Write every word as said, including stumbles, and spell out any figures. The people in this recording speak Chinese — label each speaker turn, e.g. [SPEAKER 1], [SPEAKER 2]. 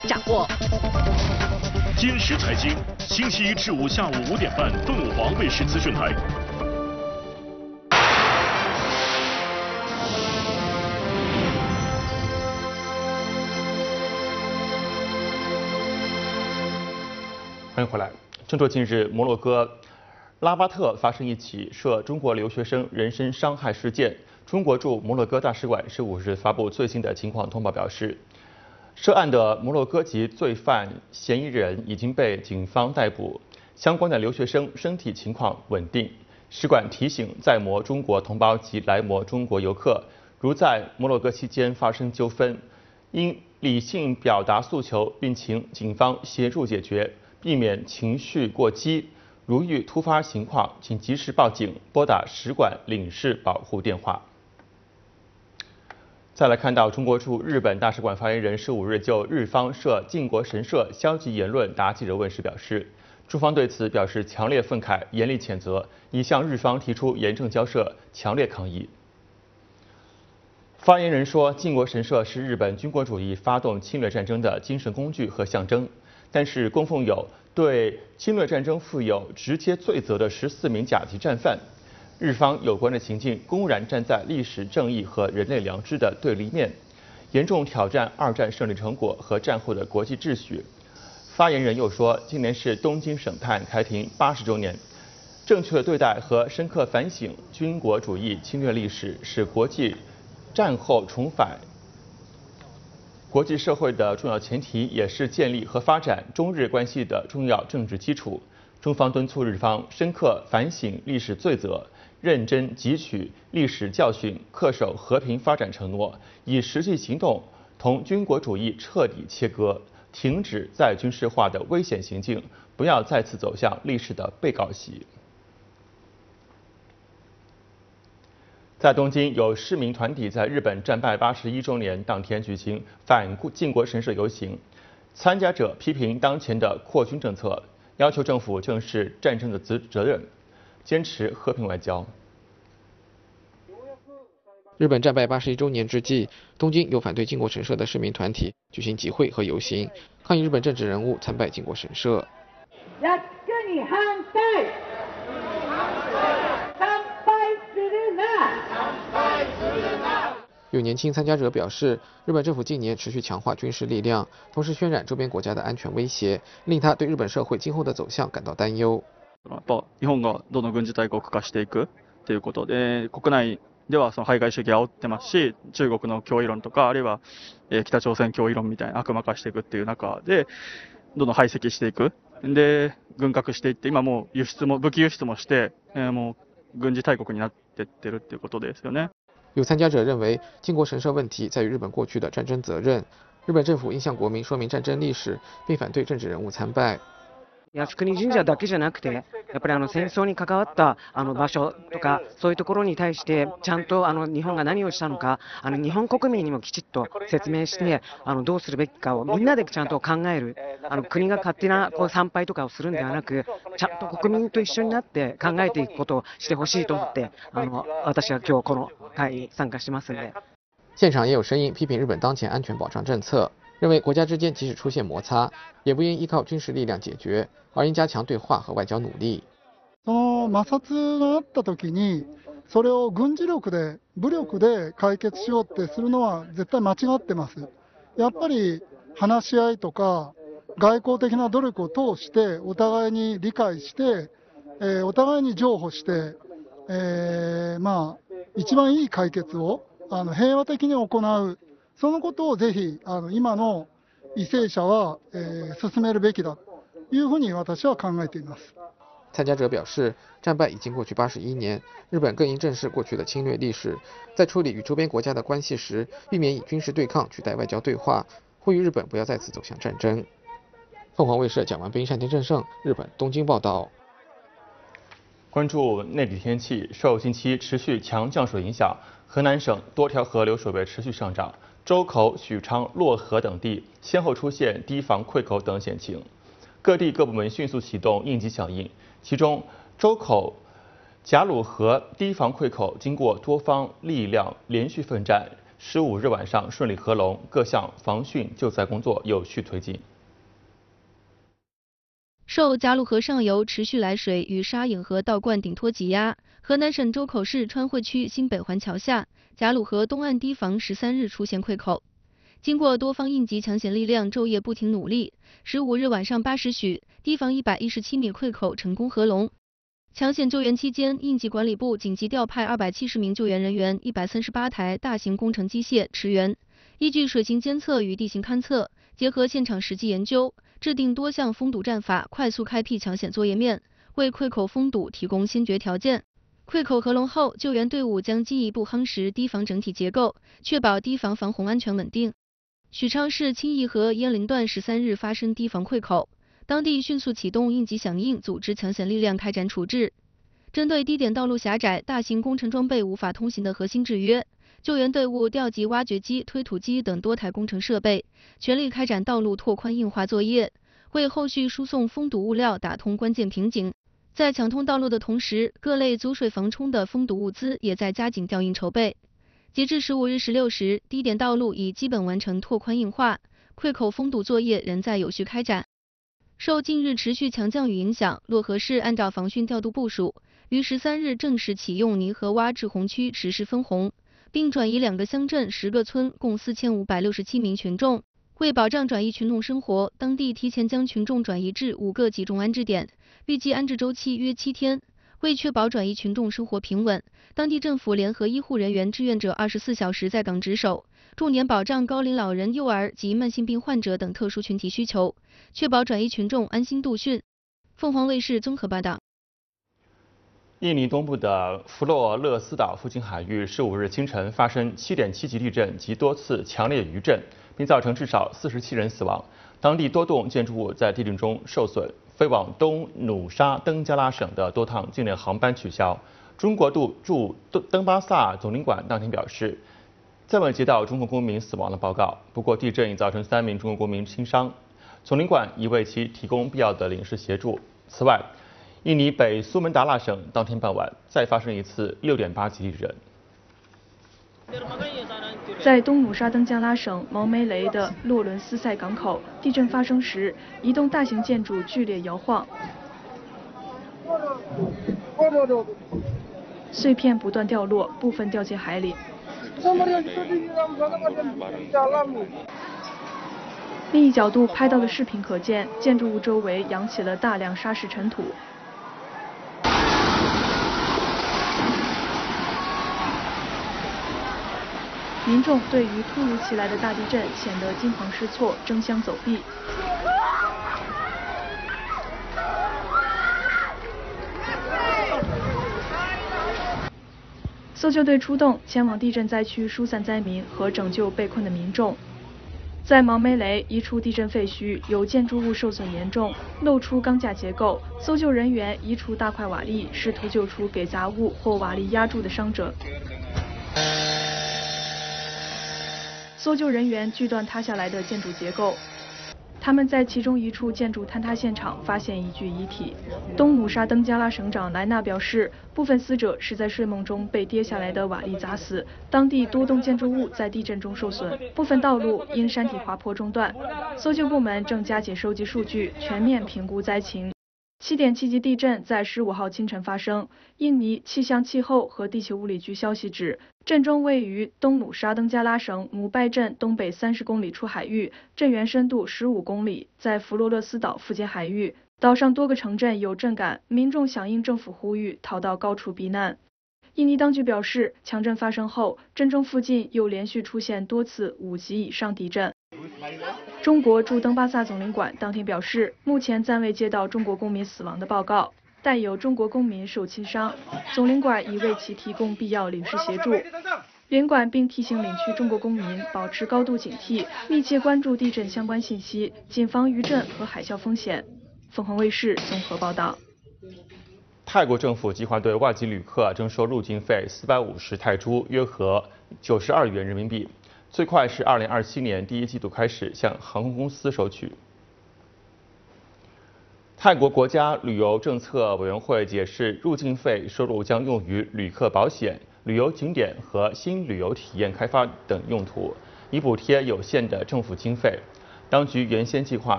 [SPEAKER 1] 掌握。
[SPEAKER 2] 今时财经，星期一至五下午五点半，凤凰卫视资讯台。
[SPEAKER 3] 欢迎回来。正说近日，摩洛哥拉巴特发生一起涉中国留学生人身伤害事件。中国驻摩洛哥大使馆十五日发布最新的情况通报，表示，涉案的摩洛哥籍罪犯嫌疑人已经被警方逮捕，相关的留学生身体情况稳定。使馆提醒在摩中国同胞及来摩中国游客，如在摩洛哥期间发生纠纷，应理性表达诉求，并请警方协助解决，避免情绪过激。如遇突发情况，请及时报警，拨打使馆领事保护电话。再来看到中国驻日本大使馆发言人十五日就日方涉靖国神社消极言论答记者问时表示，中方对此表示强烈愤慨，严厉谴责，已向日方提出严正交涉，强烈抗议。发言人说，靖国神社是日本军国主义发动侵略战争的精神工具和象征，但是供奉有对侵略战争负有直接罪责的十四名甲级战犯。日方有关的行径公然站在历史正义和人类良知的对立面，严重挑战二战胜利成果和战后的国际秩序。发言人又说，今年是东京省探开庭八十周年，正确的对待和深刻反省军国主义侵略历史，是国际战后重返国际社会的重要前提，也是建立和发展中日关系的重要政治基础。中方敦促日方深刻反省历史罪责，认真汲取历史教训，恪守和平发展承诺，以实际行动同军国主义彻底切割，停止再军事化的危险行径，不要再次走向历史的被告席。在东京，有市民团体在日本战败八十一周年当天举行反靖国神社游行，参加者批评当前的扩军政策，要求政府正视战争的责责任，坚持和平外交。
[SPEAKER 4] 日本战败八十一周年之际，东京有反对靖国神社的市民团体举行集会和游行，抗议日本政治人物参拜靖国神社。有年轻参加者表示，日本政府近年持续强化军事力量，同时渲染周边国家的安全威胁，令他对日本社会今后的走向感到担忧。
[SPEAKER 5] やっぱ日本がどんどん軍事大国化していくということで、国内ではその排外主義を煽ってますし、中国の脅威論とか、あるいは北朝鮮脅威論みたいな悪魔化していくっていう中で、どんどん排斥していく。で、軍拡していって、今もう輸出も武器輸出もして、もう軍事大国になっていってるっていうことですよね。
[SPEAKER 4] 有参加者认为，靖国神社问题在于日本过去的战争责任，日本政府应向国民说明战争历史，并反对政治人物参拜。
[SPEAKER 6] 靖国神社だけじゃなくて、やっぱりあの戦争に関わったあの場所とかそういうところに対してちゃんとあの日本が何をしたのか、あの日本国民にもきちっと説明して、あのどうするべきかをみんなでちゃんと考える。あの国が勝手なこう参拝とかをするんではなく、ちゃんと国民と一緒になって考えていくことをしてほしいと思って、あの私は今日この会に参加してますので。
[SPEAKER 4] 现场也有声音批评日本当前安全保障政策，认为国家之间即使出现摩擦，也不应依靠军事力量解决，而应加强对话和外交努力。
[SPEAKER 7] その摩擦があった時に、それを軍事力で武力で解決しようってするのは絶対間違ってます。やっぱり話し合いとか外交的な努力を通してお互いに理解して、えー、お互いに譲歩して、えー、まあ一番いい解決をあの平和的に行う。そのことをぜひあの今の為政者は、えー、進めるべきだというふうに私は考えています。
[SPEAKER 4] 参加者表示，战败已经过去八十一年，日本更应正视过去的侵略历史，在处理与周边国家的关系时，避免以军事对抗取代外交对话，呼吁日本不要再次走向战争。凤凰卫视蒋完斌、单田正胜，日本东京报道。
[SPEAKER 3] 关注内地天气，受近期持续强降水影响，河南省多条河流水位持续上涨，周口、许昌、漯河等地先后出现堤防溃口等险情，各地各部门迅速启动应急响应。其中，周口贾鲁河堤防溃口经过多方力量连续奋战， 十五日晚上顺利合龙，各项防汛救灾工作有序推进。
[SPEAKER 1] 受加鲁河上游持续来水与沙引河倒灌顶托挤压，河南省周口市川汇区新北环桥下加鲁河东岸堤防十三日出现溃口。经过多方应急抢险力量昼夜不停努力，十五日晚上八时许，堤防一百一十七米溃口成功合龙。抢险救援期间，应急管理部紧急调派二百七十名救援人员、一百三十八台大型工程机械驰援，依据水情监测与地形勘测，结合现场实际研究，制定多项封堵战法，快速开辟抢险作业面，为溃口封堵提供先决条件。溃口合龙后，救援队伍将进一步夯实堤防整体结构，确保堤防防洪安全稳定。许昌市清义河鄢陵段十三日发生堤防溃口，当地迅速启动应急响应，组织抢险力量开展处置。针对低点道路狭窄、大型工程装备无法通行的核心制约，救援队伍调集挖掘机、推土机等多台工程设备，全力开展道路拓宽硬化作业，为后续输送封堵物料打通关键瓶颈。在抢通道路的同时，各类阻水防冲的封堵物资也在加紧调运筹备。截至十五日十六时，低点道路已基本完成拓宽硬化，溃口封堵作业仍在有序开展。受近日持续强降雨影响，漯河市按照防汛调度部署，于十三日正式启用泥河洼至洪区实施分洪，并转移两个乡镇、十个村共四千五百六十七名群众。为保障转移群众生活，当地提前将群众转移至五个集中安置点，预计安置周期约七天。为确保转移群众生活平稳，当地政府联合医护人员志愿者二十四小时在岗值守，重点保障高龄老人、幼儿及慢性病患者等特殊群体需求，确保转移群众安心度汛。凤凰卫视综合报道。
[SPEAKER 3] 印尼东部的弗洛勒斯岛附近海域十五日清晨发生七点七级地震及多次强烈余震，并造成至少四十七人死亡。当地多栋建筑物在地震中受损。飞往东努沙登加拉省的多趟境内航班取消。中国驻登巴萨总领馆当天表示，暂未接到中国公民死亡的报告，不过地震已造成三名中国公民轻伤，总领馆已为其提供必要的领事协助。此外，印尼北苏门答腊省当天傍晚再发生一次六点八级地震。
[SPEAKER 8] 在东努沙登加拉省毛梅雷的洛伦斯塞港口，地震发生时，一栋大型建筑剧烈摇晃，碎片不断掉落，部分掉进海里。另一角度拍到的视频可见，建筑物周围扬起了大量沙石尘土。民众对于突如其来的大地震显得惊慌失措，争相走避。搜救队出动，前往地震灾区疏散灾民和拯救被困的民众。在毛梅雷一处地震废墟，有建筑物受损严重，露出钢架结构。搜救人员移除大块瓦砾，试图救出给杂物或瓦砾压住的伤者。搜救人员锯断塌下来的建筑结构，他们在其中一处建筑坍塌现场发现一具遗体。东努沙登加拉省长莱纳表示，部分死者是在睡梦中被跌下来的瓦砾砸死。当地多栋建筑物在地震中受损，部分道路因山体滑坡中断。搜救部门正加紧收集数据，全面评估灾情。七点七级地震在十五号清晨发生。印尼气象气候和地球物理局消息指，震中位于东努沙登加拉省姆拜镇东北三十公里处海域，震源深度十五公里，在弗罗勒斯岛附近海域。岛上多个城镇有震感，民众响应政府呼吁，逃到高处避难。印尼当局表示，强震发生后，震中附近又连续出现多次五级以上地震。中国驻登巴萨总领馆当天表示，目前暂未接到中国公民死亡的报告，但有中国公民受轻伤，总领馆已为其提供必要领事协助。领馆并提醒领区中国公民保持高度警惕，密切关注地震相关信息，谨防余震和海啸风险。凤凰卫视综合报道。
[SPEAKER 3] 泰国政府计划对外籍旅客征收入境费四百五十泰铢，约合九十二元人民币。最快是二零二七年第一季度开始向航空公司收取。泰国国家旅游政策委员会解释，入境费收入将用于旅客保险、 旅游景点和新旅游体验开发等用途，以补贴有限的政府经费。当局原先计划